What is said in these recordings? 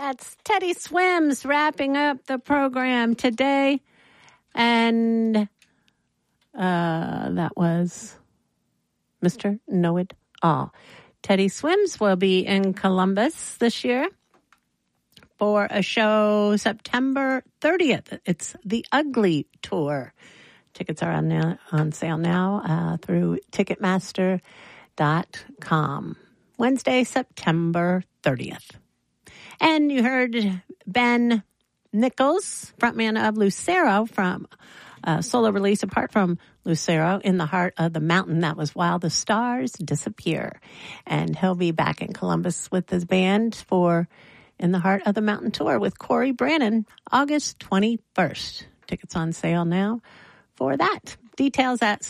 That's Teddy Swims wrapping up the program today. And that was Mr. Know-It-All. Teddy Swims will be in Columbus this year for a show September 30th. It's the Ugly Tour. Tickets are on sale now through Ticketmaster.com. Wednesday, September 30th. And you heard Ben Nichols, frontman of Lucero, from solo release Apart from Lucero, In the Heart of the Mountain. That was While the Stars Disappear. And he'll be back in Columbus with his band for In the Heart of the Mountain tour with Corey Brannon, August 21st. Tickets on sale now for that. Details at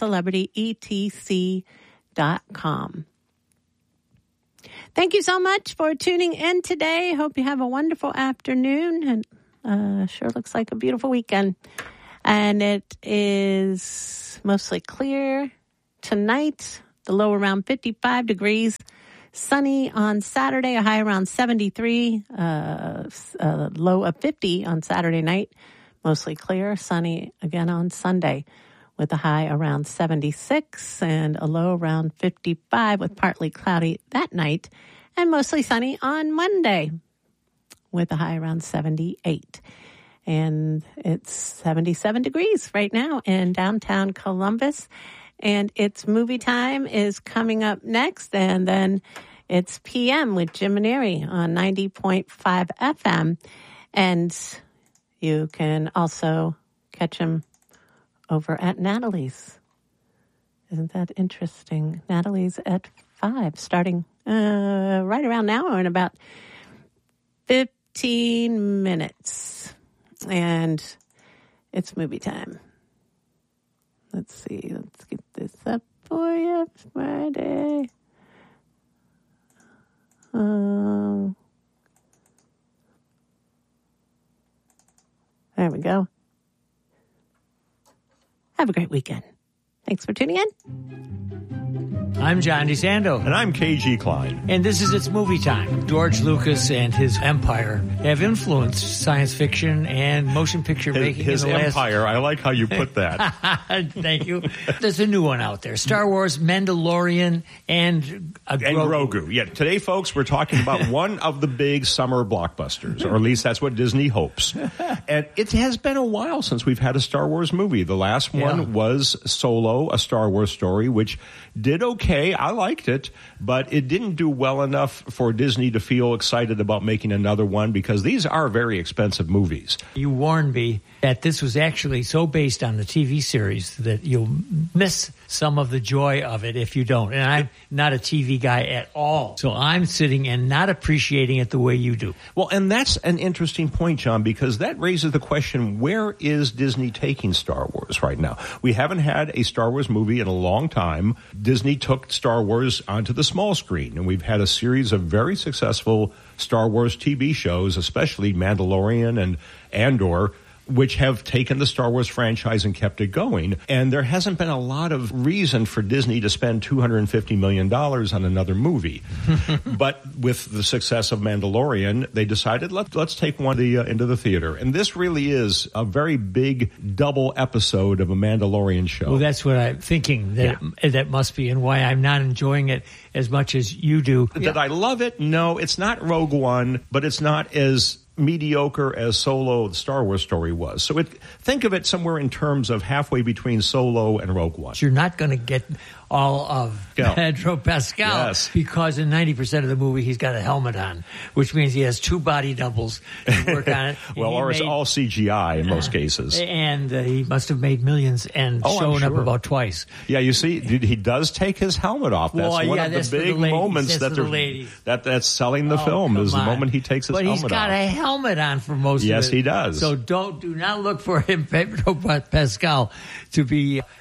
celebrityetc.com. Thank you so much for tuning in today. Hope you have a wonderful afternoon, and sure looks like a beautiful weekend. And it is mostly clear tonight, the low around 55 degrees. Sunny on Saturday, a high around 73, a low of 50 on Saturday night. Mostly clear, sunny again on Sunday with a high around 76 and a low around 55 with partly cloudy that night, and mostly sunny on Monday with a high around 78. And it's 77 degrees right now in downtown Columbus. And it's movie time is coming up next, and then it's PM with Jim Maneri on 90.5 FM. And you can also catch him over at Natalie's. Isn't that interesting? Natalie's at 5, starting right around now or in about 15 minutes. And it's movie time. Let's see. Let's get this up for you. Friday. There we go. Have a great weekend. Thanks for tuning in. I'm John DeSando. And I'm KG Klein. And this is It's Movie Time. George Lucas and his empire have influenced science fiction and motion picture making. His empire. I like how you put that. Thank you. There's a new one out there. Star Wars, Mandalorian, and Grogu. Yeah. Today, folks, we're talking about one of the big summer blockbusters, or at least that's what Disney hopes. And it has been a while since we've had a Star Wars movie. The last one was Solo, a Star Wars story, which did okay. I liked it, but it didn't do well enough for Disney to feel excited about making another one because these are very expensive movies. You warned me that this was actually so based on the TV series that you'll miss some of the joy of it if you don't. And I'm not a TV guy at all, so I'm sitting and not appreciating it the way you do. Well, and that's an interesting point, John, because that raises the question, where is Disney taking Star Wars right now? We haven't had a Star Wars movie in a long time. Disney took Star Wars onto the small screen, and we've had a series of very successful Star Wars TV shows, especially Mandalorian and Andor, which have taken the Star Wars franchise and kept it going. And there hasn't been a lot of reason for Disney to spend $250 million on another movie. But with the success of Mandalorian, they decided, let's take one into the theater. And this really is a very big double episode of a Mandalorian show. Well, that's what I'm thinking that must be, and why I'm not enjoying it as much as you do. Did I love it? No, it's not Rogue One, but it's not as mediocre as Solo, the Star Wars story was. So think of it somewhere in terms of halfway between Solo and Rogue One. You're not going to get all of Pedro Pascal because in 90% of the movie he's got a helmet on, which means he has 2 body doubles to work on it. Well, or it's all CGI in most cases. And he must have made millions and shown up about twice. Yeah, you see, he does take his helmet off. That's one of the big moments that's selling the film is the moment he takes his helmet off. But he's got a helmet on for most of it. Yes, he does. So do not look for him, Pedro Pascal, to be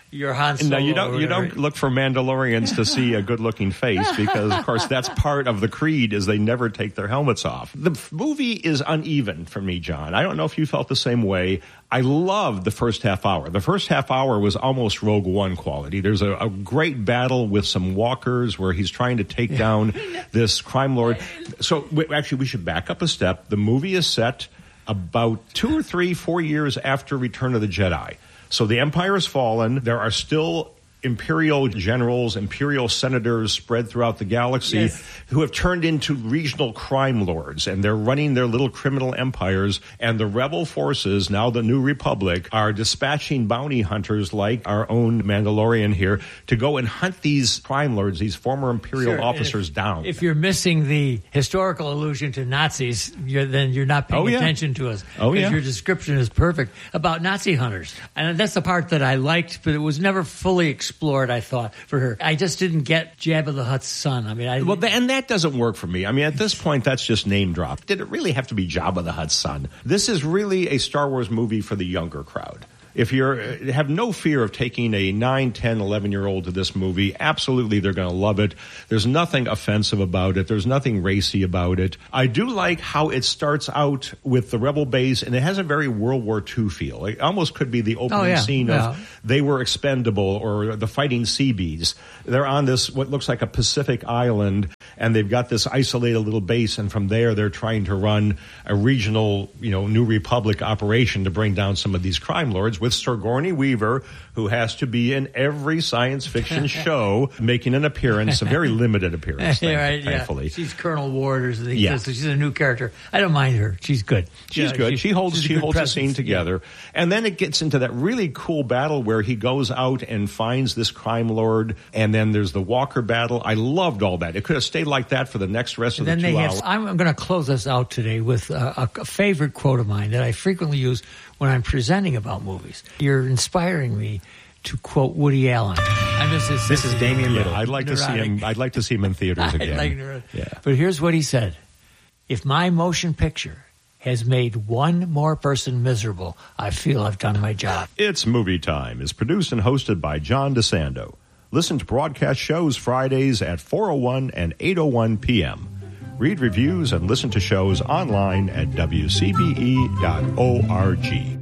your Han Solo. No, you don't look for Mandalorians to see a good-looking face because, of course, that's part of the creed is they never take their helmets off. The movie is uneven for me, John. I don't know if you felt the same way. I loved the first half hour. The first half hour was almost Rogue One quality. There's a great battle with some walkers where he's trying to take down this crime lord. So actually, we should back up a step. The movie is set about 2 or 3, 4 years after Return of the Jedi. So the Empire has fallen. There are still imperial generals, imperial senators spread throughout the galaxy who have turned into regional crime lords, and they're running their little criminal empires. And the rebel forces, now the New Republic, are dispatching bounty hunters like our own Mandalorian here to go and hunt these crime lords, these former imperial officers down. If you're missing the historical allusion to Nazis, then you're not paying attention to us. Because your description is perfect about Nazi hunters. And that's the part that I liked, but it was never fully explored, I thought, for her. I just didn't get Jabba the Hutt's son. I mean, and that doesn't work for me. I mean, at this point, that's just name drop. Did it really have to be Jabba the Hutt's son? This is really a Star Wars movie for the younger crowd. If you have no fear of taking a 9, 10, 11-year-old to this movie, absolutely they're going to love it. There's nothing offensive about it. There's nothing racy about it. I do like how it starts out with the rebel base, and it has a very World War II feel. It almost could be the opening scene of They Were Expendable or the Fighting Seabees. They're on this, what looks like a Pacific island, and they've got this isolated little base, and from there they're trying to run a regional, New Republic operation to bring down some of these crime lords with Sigourney Weaver, who has to be in every science fiction show, making an appearance, a very limited appearance, thankfully. Yeah. She's Colonel Ward, or she's a new character. I don't mind her. She's good. She's good. She holds the scene together. Yeah. And then it gets into that really cool battle where he goes out and finds this crime lord, and then there's the Walker battle. I loved all that. It could have stayed like that for the rest of the 2 hours. I'm going to close us out today with a favorite quote of mine that I frequently use when I'm presenting about movies. You're inspiring me to quote Woody Allen. This is Damian Little. I'd like to see him. I'd like to see him in theaters again. But here's what he said: "If my motion picture has made one more person miserable, I feel I've done my job." It's Movie Time is produced and hosted by John DeSando. Listen to broadcast shows Fridays at 4:01 and 8:01 p.m. Read reviews and listen to shows online at WCBE.org.